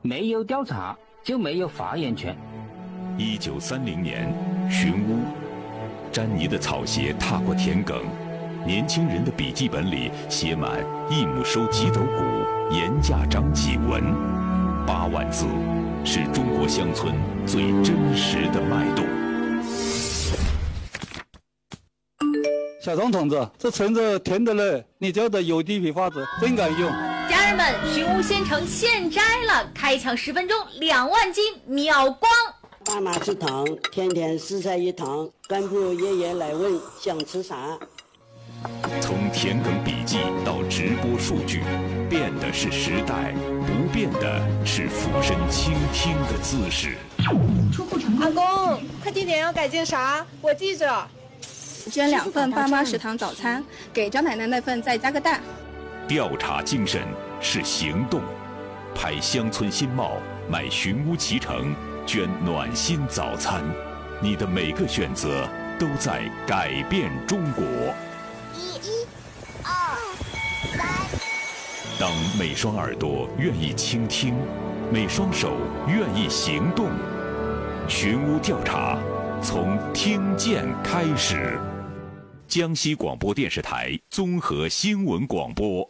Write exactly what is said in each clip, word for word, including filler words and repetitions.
没有调查就没有发言权。 一九三零年，寻乌，詹妮的草鞋踏过田埂，年轻人的笔记本里写满一亩收几斗谷，严价长几文，八万字，是中国乡村最真实的脉动。 小张同志，这橙子甜的嘞，你教的有机皮发子真敢用。 家人们，寻乌鲜橙现摘了，开抢十分钟两万斤秒光。 爸妈吃糖，天天四菜一汤，干部爷爷来问想吃啥。 从田埂笔记到直播数据，变的是时代，不变的是俯身倾听的姿势。 阿公，快递点要改件啥？我记着。 捐两份爸妈食堂早餐，给张奶奶那份再加个蛋。 调查精神是行动，拍乡村新貌，买寻乌脐橙，捐暖心早餐，你的每个选择都在改变中国。 一、二、三。 当每双耳朵愿意倾听，每双手愿意行动，寻乌调查从听见开始。江西广播电视台综合新闻广播。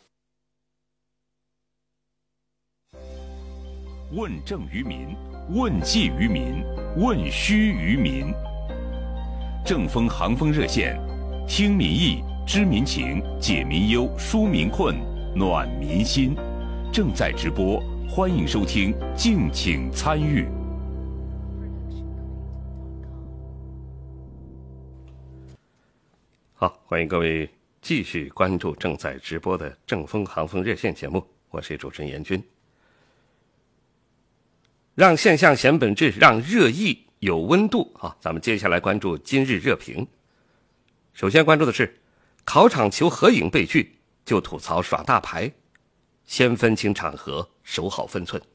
问政于民，问计于民，问需于民。正风航风热线，听民意，知民情，解民忧，纾民困，暖民心。正在直播，欢迎收听，敬请参与。 好，欢迎各位继续关注正在直播的正风航风热线节目，我是主持人严军。让现象显本质，让热议有温度。好，咱们接下来关注今日热评。首先关注的是，考场求合影被拒，就吐槽耍大牌，先分清场合，守好分寸。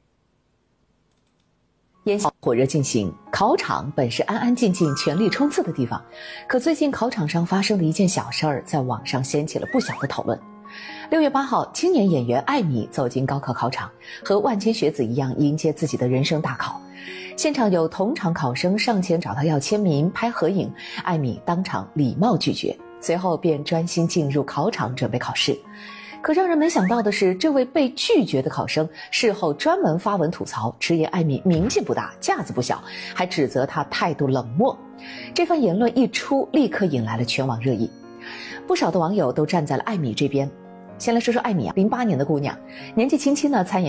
烟硝火热进行，考场本是安安静静、全力冲刺的地方，可最近考场上发生的一件小事儿，在网上掀起了不小的讨论。六月八号，青年演员艾米走进高考考场，和万千学子一样迎接自己的人生大考。现场有同场考生上前找他要签名、拍合影，艾米当场礼貌拒绝，随后便专心进入考场准备考试。可让人没想到的是，这位被拒绝的考生事后专门发文吐槽，直言艾米名气不大，架子不小，还指责他态度冷漠。这番言论一出，立刻引来了全网热议，不少的网友都站在了艾米这边。先来说说艾米啊，零八年的姑娘，年纪轻轻呢参演